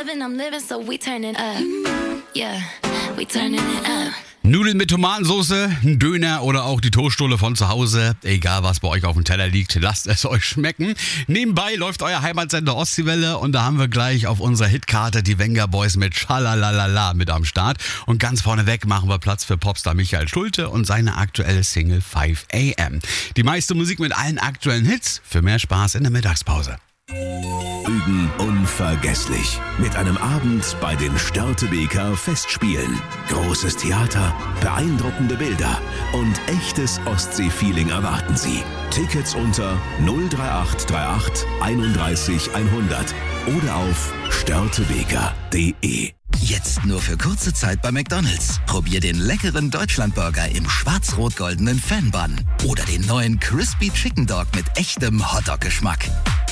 loving, I'm living, so we turning up. Yeah, we turning it up. Nudeln mit Tomatensauce, ein Döner oder auch die Toaststulle von zu Hause. Egal, was bei euch auf dem Teller liegt, lasst es euch schmecken. Nebenbei läuft euer Heimatsender Ostseewelle und da haben wir gleich auf unserer Hitkarte die Wenger Boys mit Schalalalala mit am Start. Und ganz vorneweg machen wir Platz für Popstar Michael Schulte und seine aktuelle Single 5 AM. Die meiste Musik mit allen aktuellen Hits für mehr Spaß in der Mittagspause. Rügen unvergesslich. Mit einem Abend bei den Störtebeker Festspielen. Großes Theater, beeindruckende Bilder und echtes Ostsee-Feeling erwarten Sie. Tickets unter 03838 31 100 oder auf störtebeker.de. Jetzt nur für kurze Zeit bei McDonald's. Probier den leckeren Deutschlandburger im schwarz-rot-goldenen Fan-Bun oder den neuen Crispy Chicken Dog mit echtem Hotdog-Geschmack.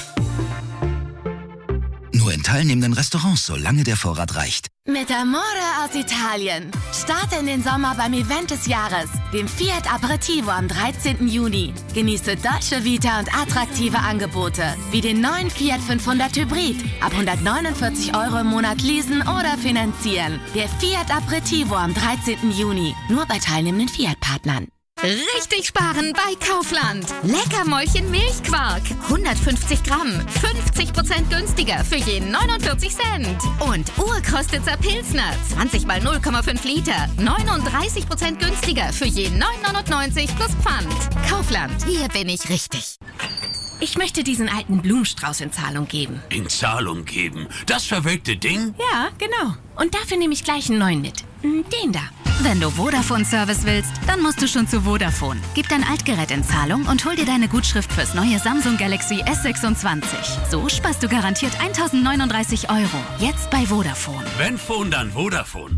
Nur in teilnehmenden Restaurants, solange der Vorrat reicht. Mit Amore aus Italien. Starte in den Sommer beim Event des Jahres, dem Fiat Aperitivo am 13. Juni. Genieße Dolce Vita und attraktive Angebote, wie den neuen Fiat 500 Hybrid. Ab 149 € im Monat leasen oder finanzieren. Der Fiat Aperitivo am 13. Juni. Nur bei teilnehmenden Fiat-Partnern. Richtig sparen bei Kaufland. Leckermäulchen Milchquark. 150 Gramm. 50% günstiger für je 49 Cent. Und Urkrostitzer Pilsner. 20 mal 0,5 Liter. 39% günstiger für je 9,99 plus Pfand. Kaufland. Hier bin ich richtig. Ich möchte diesen alten Blumenstrauß in Zahlung geben. In Zahlung geben? Das verwelkte Ding? Ja, genau. Und dafür nehme ich gleich einen neuen mit. Den da. Wenn du Vodafone-Service willst, dann musst du schon zu Vodafone. Gib dein Altgerät in Zahlung und hol dir deine Gutschrift fürs neue Samsung Galaxy S26. So sparst du garantiert 1.039 €. Jetzt bei Vodafone. Wenn Phone, dann Vodafone.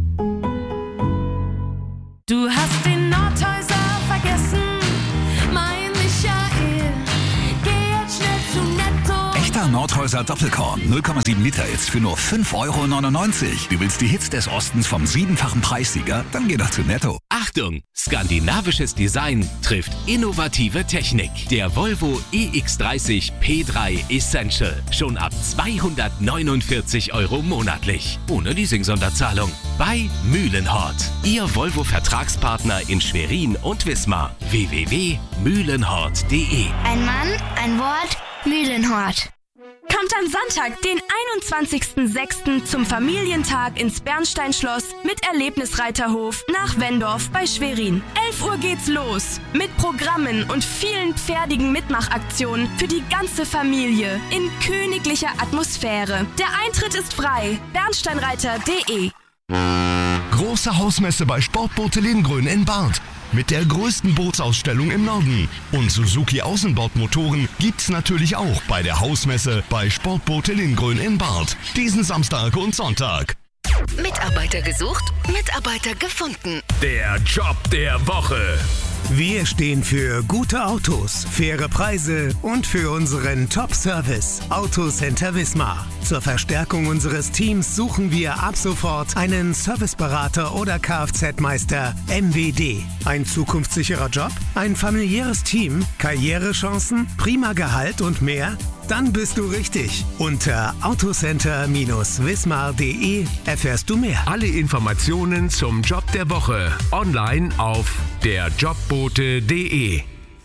Du hast den Nordhäuser vergessen, mein Michael. Geh jetzt schnell zu Netto. Echter Nordhäuser Doppelkorn, 0,7 Liter jetzt für nur 5,99 €. Du willst die Hits des Ostens vom 7-fachen Preissieger? Dann geh doch zu Netto. Achtung! Skandinavisches Design trifft innovative Technik. Der Volvo EX30 P3 Essential. Schon ab 249 € monatlich. Ohne Leasing-Sonderzahlung. Bei Mühlenhort. Ihr Volvo-Vertragspartner in Schwerin und Wismar. www.mühlenhort.de. Ein Mann, ein Wort, Mühlenhort. Kommt am Sonntag, den 21.06. zum Familientag ins Bernsteinschloss mit Erlebnisreiterhof nach Wendorf bei Schwerin. 11 Uhr geht's los mit Programmen und vielen pferdigen Mitmachaktionen für die ganze Familie in königlicher Atmosphäre. Der Eintritt ist frei. Bernsteinreiter.de. Große Hausmesse bei Sportboote Lindgrün in Barth. Mit der größten Bootsausstellung im Norden. Und Suzuki Außenbordmotoren gibt's natürlich auch bei der Hausmesse bei Sportboote Lindgrün in Barth. Diesen Samstag und Sonntag. Mitarbeiter gesucht, Mitarbeiter gefunden. Der Job der Woche. Wir stehen für gute Autos, faire Preise und für unseren Top-Service. Autocenter Wismar. Zur Verstärkung unseres Teams suchen wir ab sofort einen Serviceberater oder Kfz-Meister MWD. Ein zukunftssicherer Job, ein familiäres Team, Karrierechancen, prima Gehalt und mehr? Dann bist du richtig. Unter autocenter-wismar.de erfährst du mehr. Alle Informationen zum Job der Woche online auf derjobbote.de.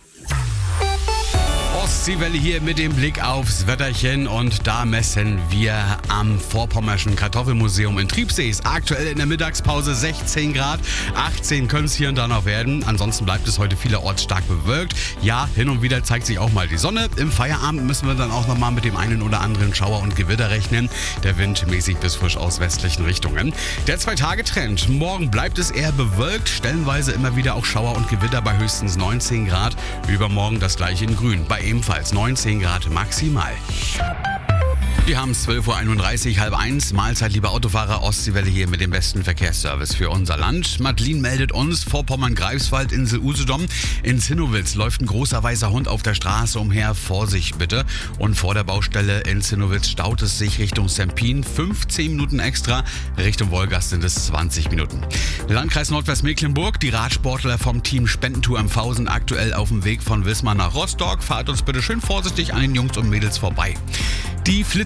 Ostseewelle hier mit dem Blick aufs Wetterchen und da messen wir am Vorpommerschen Kartoffelmuseum in Triebsee. Ist aktuell in der Mittagspause 16 Grad, 18 können es hier und da noch werden. Ansonsten bleibt es heute vielerorts stark bewölkt. Ja, hin und wieder zeigt sich auch mal die Sonne. Im Feierabend müssen wir dann auch nochmal mit dem einen oder anderen Schauer und Gewitter rechnen. Der Wind mäßig bis frisch aus westlichen Richtungen. Der 2-Tage-Trend. Morgen bleibt es eher bewölkt, stellenweise immer wieder auch Schauer und Gewitter bei höchstens 19 Grad. Übermorgen das gleiche in Grün, bei ebenfalls 19 Grad maximal. Wir haben es 12.31 Uhr, 12:30. Mahlzeit, liebe Autofahrer. Ostseewelle hier mit dem besten Verkehrsservice für unser Land. Madeline meldet uns, Vorpommern-Greifswald, Insel Usedom. In Zinnowitz läuft ein großer weißer Hund auf der Straße umher. Vorsicht bitte. Und vor der Baustelle in Zinnowitz staut es sich Richtung Sempin. 15 Minuten extra. Richtung Wolgast sind es 20 Minuten. Landkreis Nordwestmecklenburg. Die Radsportler vom Team Spendentour MV sind aktuell auf dem Weg von Wismar nach Rostock. Fahrt uns bitte schön vorsichtig an den Jungs und Mädels vorbei. Die Flitzer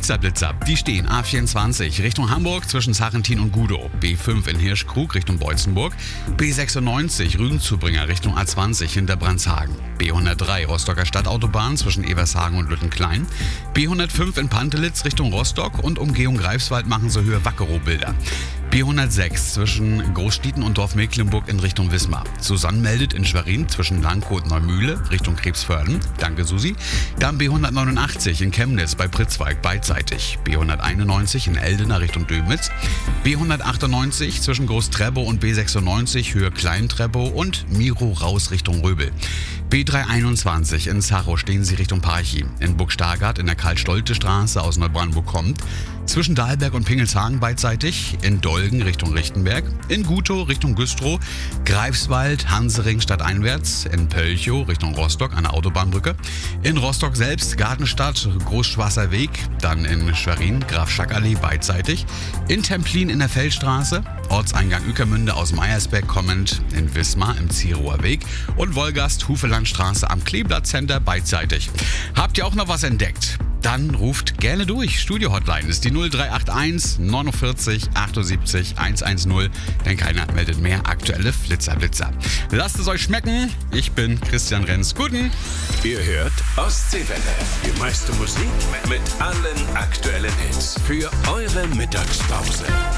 Blitzerblitzer. Die stehen A24 Richtung Hamburg zwischen Sarrentin und Gudow. B5 in Hirschkrug Richtung Beutzenburg. B96 Rügenzubringer Richtung A20 hinter Brandshagen. B103 Rostocker Stadtautobahn zwischen Evershagen und Lüttenklein. B105 in Pantelitz Richtung Rostock und Umgehung Greifswald machen so Höhe Wackerow-Bilder. B106 zwischen Großstieten und Dorf Mecklenburg in Richtung Wismar. Susanne meldet in Schwerin zwischen Langkot und Neumühle Richtung Krebsförden. Danke, Susi. Dann B189 in Chemnitz bei Pritzwalk beidseitig. B191 in Eldena Richtung Dömitz. B198 zwischen Großtrebow und B96 Höhe Kleintrebow und Miro raus Richtung Röbel. B321 in Zachow stehen sie Richtung Parchim. In Burgstargard in der Karl-Stolte-Straße aus Neubrandenburg kommt. Zwischen Dahlberg und Pingelshagen beidseitig. In Dolgen Richtung Richtenberg. In Gutow Richtung Güstrow. Greifswald, Hansering stadteinwärts. In Pölchow Richtung Rostock an der Autobahnbrücke. In Rostock selbst Gartenstadt, Großschwarzer Weg. Dann in Schwerin, Graf-Schack-Allee beidseitig. In Templin in der Feldstraße. Ortseingang Ueckermünde aus Meiersberg kommend. In Wismar im Zierower Weg. Und Wolgast, Hufelandstraße am Kleeblatt-Center beidseitig. Habt ihr auch noch was entdeckt? Dann ruft gerne durch. Studio-Hotline ist die 0381 49 78 110, denn keiner meldet mehr aktuelle Flitzer. Lasst es euch schmecken. Ich bin Christian Renz. Guten. Ihr hört Ostseewelle. Die meiste Musik mit allen aktuellen Hits für eure Mittagspause.